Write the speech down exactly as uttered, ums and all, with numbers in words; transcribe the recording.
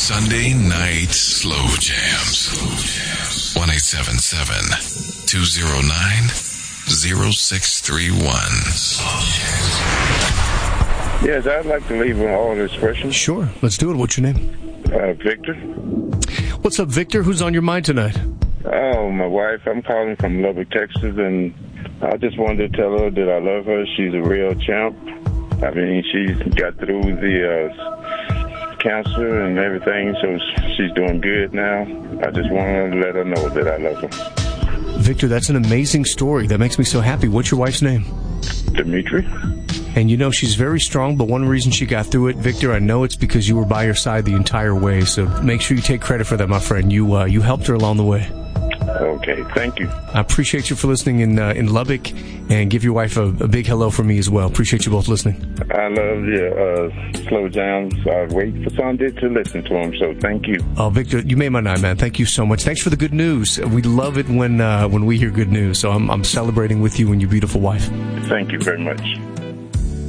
Sunday Night Slow Jams. one eight seven seven, two oh nine, oh six three one. Yes, I'd like to leave an order expression. Sure, let's do it. What's your name? Uh, Victor. What's up, Victor? Who's on your mind tonight? Oh, my wife. I'm calling from Lubbock, Texas, and I just wanted to tell her that I love her. She's a real champ. I mean, she's got through the uh, cancer and everything, so she's doing good now. I just wanted to let her know that I love her. Victor, that's an amazing story. That makes me so happy. What's your wife's name? Dimitri. And you know, she's very strong, but one reason she got through it, Victor, I know it's because you were by her side the entire way. So make sure you take credit for that, my friend. You uh, you helped her along the way. Okay, thank you. I appreciate you for listening in uh, in Lubbock, and give your wife a, a big hello from me as well. Appreciate you both listening. I love your uh, slow jams. I wait for Sunday to listen to them, so thank you. Oh, Victor, you made my night, man. Thank you so much. Thanks for the good news. We love it when uh, when we hear good news, so I'm, I'm celebrating with you and your beautiful wife. Thank you very much.